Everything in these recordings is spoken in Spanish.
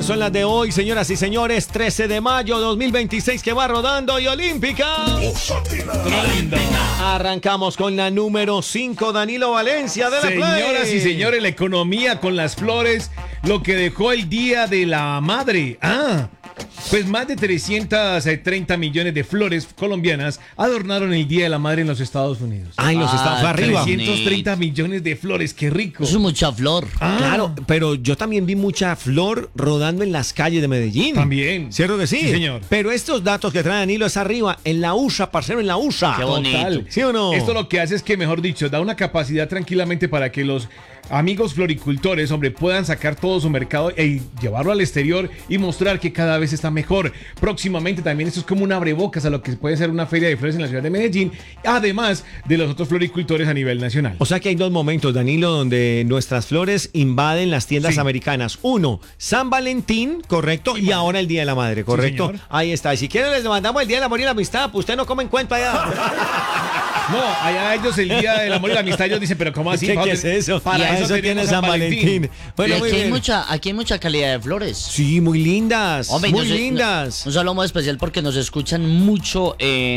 son las de hoy, señoras y señores. 13 de mayo 2026 que va rodando y olímpica. Arrancamos con la número 5, Danilo Valencia de la Play. Señoras y señores, la economía con las flores, lo que dejó el Día de la Madre. Pues más de 330 millones de flores colombianas adornaron el Día de la Madre en los Estados Unidos. En los Estados arriba. 330 millones de flores, qué rico. Eso es mucha flor. Claro, pero yo también vi mucha flor rodando en las calles de Medellín. También. ¿Cierto que sí? Sí, señor. Pero estos datos que trae Danilo es arriba, en la USA, parcero, en la USA. Qué bonito. Total. ¿Sí o no? Esto lo que hace es que, mejor dicho, da una capacidad tranquilamente para que los amigos floricultores, hombre, puedan sacar todo su mercado y llevarlo al exterior y mostrar que cada vez está mejor. Próximamente también esto es como un abrebocas a lo que puede ser una feria de flores en la ciudad de Medellín, además de los otros floricultores a nivel nacional. O sea que hay dos momentos, Danilo, donde nuestras flores invaden las tiendas americanas. Uno, San Valentín, correcto, y ahora el Día de la Madre, correcto. señor. Ahí está. Y si quieren les mandamos el Día del Amor y la Amistad, pues usted no come en cuenta allá. No, allá ellos el Día del Amor y la Amistad, ellos dicen, pero ¿cómo así? ¿Qué es eso? Para eso tiene tenemos San Valentín. Bueno, Y muy aquí bien. hay mucha calidad de flores. Sí, muy lindas. Hombre, muy no sé, lindas. Un saludo muy especial porque nos escuchan mucho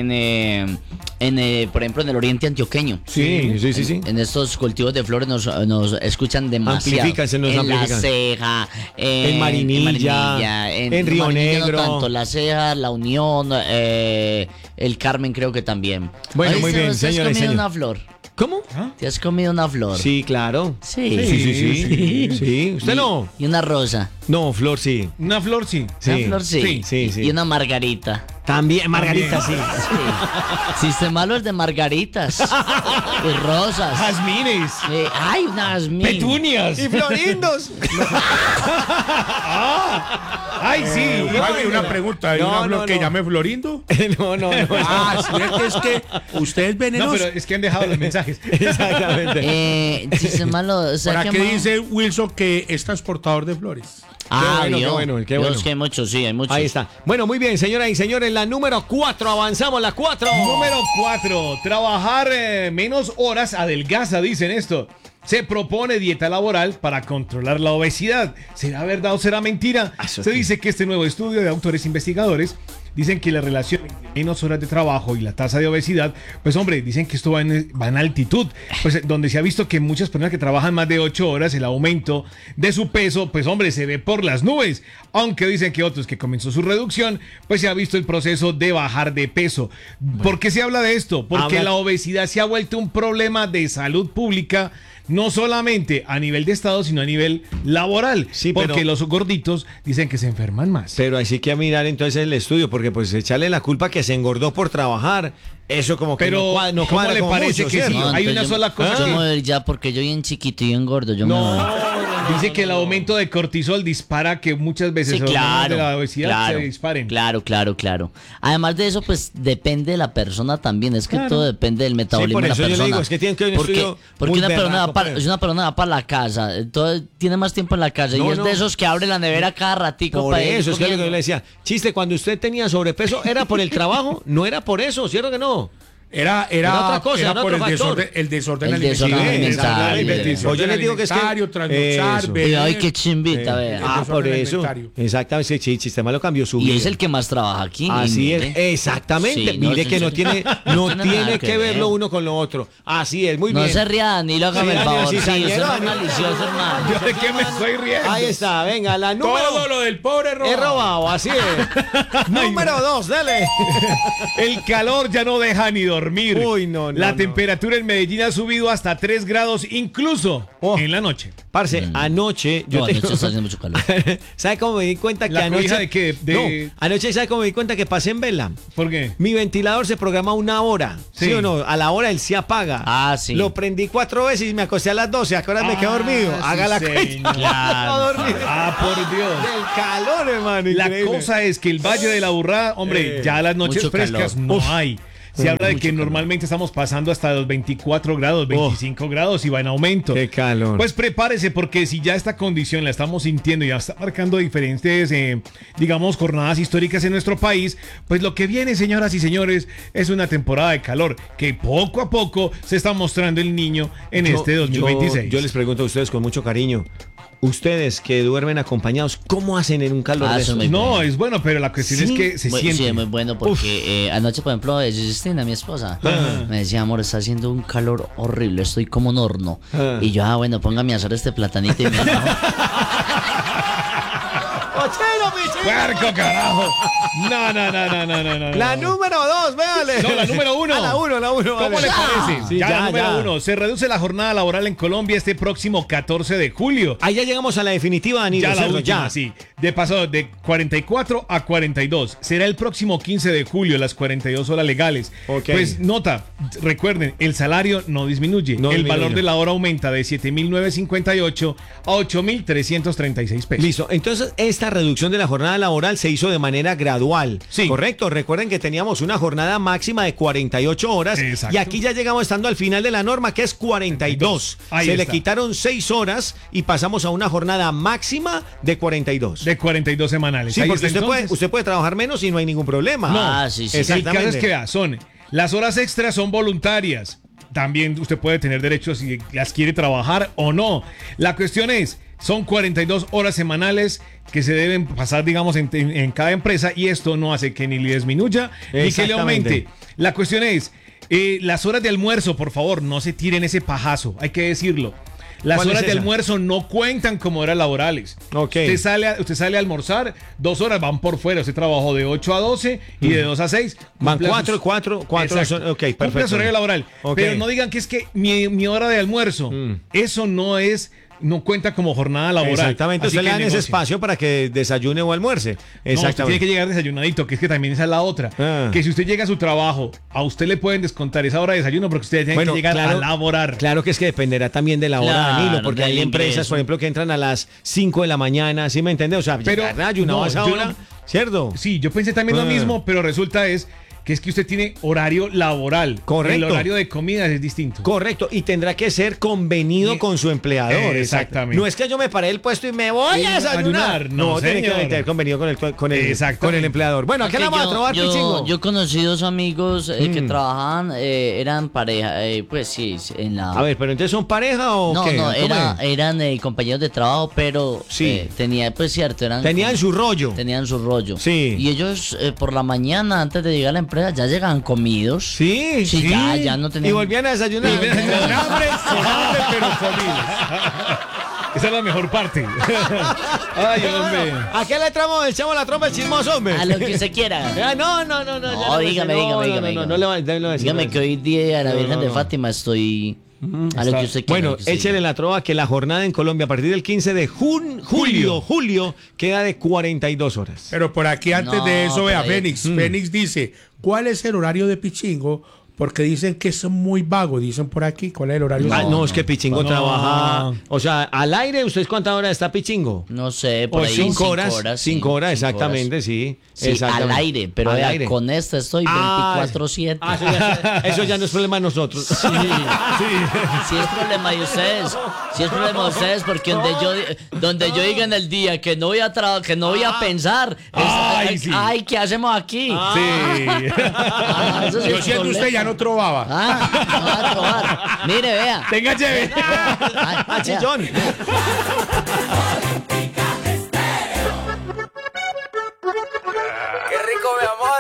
por ejemplo, en el oriente antioqueño. Sí. En estos cultivos de flores nos escuchan demasiado. Amplifícanse, nos en amplifican. La Ceja, En Marinilla, en Río Marinilla Negro. No tanto, La Ceja, La Unión, el Carmen creo que también. Bueno, Ay, muy bien, ¿te has señora y comido señor. una flor? ¿Cómo? ¿Te has comido una flor? Sí, claro. Sí. Sí. ¿Usted no? Y una rosa. No, Flor sí. Una flor, sí. Una flor sí. Sí. Y una margarita. También, Margarita, sí. Sí. Si malo es de margaritas y rosas. Jazmines. Ay, una jazmín. Petunias. Y florindos. Ay, sí. Vale, una pregunta, ¿hay No, una flor no, que no. llame Florindo? No. Es que usted es No, venenoso. pero es que han dejado los mensajes. Exactamente. Si se malo, o sea, ¿Para que qué ma- dice Wilson que es transportador de flores? Qué vio. bueno. Dios, que hay muchos, sí, hay muchos. Ahí está. Bueno, muy bien, señoras y señores, la número 4, avanzamos, la 4. Número 4. Trabajar menos horas adelgaza, dicen esto. Se propone dieta laboral para controlar la obesidad. ¿Será verdad o será mentira? Eso Se sí. dice que este nuevo estudio de autores investigadores dicen que la relación entre menos horas de trabajo y la tasa de obesidad, pues hombre, dicen que esto va en altitud, pues donde se ha visto que muchas personas que trabajan más de 8 horas, el aumento de su peso, pues hombre, se ve por las nubes, aunque dicen que otros que comenzó su reducción, pues se ha visto el proceso de bajar de peso. ¿Por qué se habla de esto? Porque Habla- la obesidad se ha vuelto un problema de salud pública, no solamente a nivel de Estado, sino a nivel laboral, Sí, porque pero- los gorditos dicen que se enferman más. Pero así que a mirar entonces el estudio, porque pues echarle la culpa que se engordó por trabajar, eso como que Pero, no ¿cómo cuadra le como parece mucho, que ¿cierto? sí? Hay entonces una yo- sola cosa Yo que- me voy a ir ya porque yo bien chiquito y engordo. Yo me voy. Dice que el aumento de cortisol dispara que muchas veces Sí, los hormonas claro. de la obesidad claro, se disparen. Claro. Además de eso, pues depende de la persona también. Es que todo depende del metabolismo por de la eso yo le persona. digo, es que tienen que ver un estudio porque muy una persona berraco, va para, pues. si una persona va para la casa, entonces tiene más tiempo en la casa No, y es no. de esos que abre la nevera cada ratico Por para ir eso, es que es lo que comiendo. yo le decía. Chiste, cuando usted tenía sobrepeso, ¿era por el trabajo? No era por eso, ¿cierto que no? Era otra cosa, era por otro el factor. desorden El desorden alimentario. alimentario. Pues yo les digo que es que- Alimentario, trasnochar, Eso. beber. Ay, qué chimbita, vea. Ah, Por desorden eso. alimentario. Exactamente, sí, Chistema lo cambió su Y vida. es el que más trabaja aquí. Así es, mire. exactamente. Sí, Mire no, que eso- no tiene, eso no tiene tiene nada que que verlo ver. uno con lo otro. Así es, muy No bien. se ría, Danilo, hágame Sí, el Danilo, favor. sí, Sí, Danilo, eso es Danilo. malicioso, hermano. ¿Yo de qué me estoy riendo? Ahí está, venga, la número. Todo lo del pobre He robado, así es. Número 2, dale. El calor ya no deja ni dormir. Uy, no, La no. temperatura en Medellín ha subido hasta 3 grados, incluso Oh. en la noche. Parce, anoche yo No, tengo... anoche está haciendo mucho calor. ¿Sabe cómo me di cuenta que ¿La anoche... cobija de qué? De- No, anoche ¿sabe cómo me di cuenta que pasé en vela? ¿Por qué? Mi ventilador se programa una hora, ¿sí, Sí. o no? A la hora él se apaga. Ah, sí. Lo prendí 4 veces y me acosté a las 12. ¿A qué hora me quedé dormido? sí, Haga la señor. cuenta. Claro. No dormí. Ah, por Dios. Del calor, hermano. La increíble. cosa es que el Valle de la Burrada, hombre, ya las noches mucho frescas calor. no Uf. hay. Se habla de mucho que calor. normalmente estamos pasando hasta los 24 grados, 25 grados y va en aumento. Qué calor. Pues prepárese porque si ya esta condición la estamos sintiendo y ya está marcando diferentes, digamos, jornadas históricas en nuestro país, pues lo que viene, señoras y señores, es una temporada de calor que poco a poco se está mostrando el niño en este 2026. Yo les pregunto a ustedes con mucho cariño. ustedes que duermen acompañados, ¿cómo hacen en un calor Ah, de eso esos? es muy No, es bueno, pero la cuestión es que se siente. Sí, es muy bueno porque anoche, por ejemplo, Justina, mi esposa, me decía, amor, está haciendo un calor horrible, estoy como un horno. Y yo, bueno, póngame a hacer este platanito y me ¡Puerco, carajo! No. La número 2, véale. No, la número 1. La 1. ¿Cómo le parece? Sí, ya, ya, la número ya. 1. Se reduce la jornada laboral en Colombia este próximo 14 de julio. Ahí ya llegamos a la definitiva, Danilo. Ya la ¿cierto? última, sí. De paso de 44 a 42. Será el próximo 15 de julio, las 42 horas legales. Ok. Pues nota, recuerden, el salario no disminuye. No el disminuye. valor de la hora aumenta de 7.958 a 8.336 pesos. Listo, entonces esta reducción de la jornada laboral se hizo de manera gradual, Sí. ¿correcto? Recuerden que teníamos una jornada máxima de 48 horas Exacto. y aquí ya llegamos estando al final de la norma que es 42. Ahí se le está. quitaron 6 horas y pasamos a una jornada máxima de 42. De 42 semanales. Sí, Ahí porque está, entonces. usted puede trabajar menos y no hay ningún problema. No. Sí. El caso Exactamente. es que vea, las horas extras son voluntarias. También usted puede tener derecho si las quiere trabajar o no. La cuestión es, son 42 horas semanales que se deben pasar, digamos, en cada empresa y esto no hace que ni le disminuya ni que le aumente. La cuestión es, las horas de almuerzo, por favor, no se tiren ese pajazo, hay que decirlo. Las ¿Cuál es horas de esa? almuerzo no cuentan como horas laborales. Ok. Usted sale a almorzar, 2 horas van por fuera. Usted trabajó de 8 a 12 y de 2 a 6. Van cumple 4, sus- 4, Exacto. ok, Cumple perfecto. su horario laboral. Ok. Pero no digan que es que mi hora de almuerzo, eso no cuenta como jornada laboral. Exactamente, Así usted le que dan ese negocien. espacio para que desayune o almuerce. No, usted tiene Exactamente. que llegar desayunadito, que es que también esa es la otra. Ah. Que si usted llega a su trabajo, a usted le pueden descontar esa hora de desayuno porque usted tiene que llegar a laborar. Claro que es que dependerá también de la hora, Claro, Danilo, porque hay del empresas, ingreso. por ejemplo, que entran a las 5 de la mañana, ¿sí me entiende? O sea, Pero, llegar ayunado no, a esa yo hora, no- ¿cierto? Sí, yo pensé también lo Ah. mismo, pero resulta que es que usted tiene horario laboral. Correcto. El horario de comida es distinto. Correcto, y tendrá que ser convenido Y- con su empleador. Exactamente. No es que yo me paré del puesto y me voy a desayunar. No, tiene que señor. meter convenido con con Exactamente. el empleador. Bueno, ¿a qué le vamos a trobar, Pichingo? yo conocí dos amigos que trabajaban, eran pareja, pues sí, en la... A ver, pero entonces son pareja o No, qué? no, ¿Cómo es? eran compañeros de trabajo, pero Sí. tenía, pues cierto, eran... Tenían su rollo. Tenían su rollo. Sí. Y ellos por la mañana, antes de llegar a la empresa, ya llegaban comidos. Sí, Sí, ya no tenían... Y volvían a desayunar. Con hambre, pero comidos. Esa es la mejor parte. Ay, hombre. ¿A qué le tramo el chamo la trompa el chismoso, hombre? A lo que usted quiera. Ah, no. ya No, no me dígame, sé. dígame. No le va a decir. Dígame que hoy día a la No, Virgen no, de no. Fátima estoy... A lo que usted quiera. Bueno, lo que usted échele diga. la trova que la jornada en Colombia a partir del 15 de julio queda de 42 horas. Pero por aquí antes No, de eso, vea, pero ahí- Fénix. Fénix dice, ¿cuál es el horario de Pichingo? Porque dicen que es muy vago, dicen por aquí. ¿Cuál es el horario? Ah, no, es que Pichingo no. trabaja. O sea, al aire, ¿ustedes cuántas horas está Pichingo? No sé, por O ahí 5 horas. 5 cinco horas, cinco exactamente, horas. sí. Sí, exactamente. al aire, pero Al vea, aire. con esta estoy 24/7. Eso ya no es problema de nosotros. Sí, sí es problema de ustedes. Sí es problema de ustedes porque donde yo diga en el día que no voy a que no voy a pensar, Ay, sí. ay, ¿qué hacemos aquí? Sí. Ah, eso sí Yo es siendo problema. usted ya no trovaba. Ah, no va a probar. Mire, vea. Tenga chévere. Ay, Ah, vea. chillón.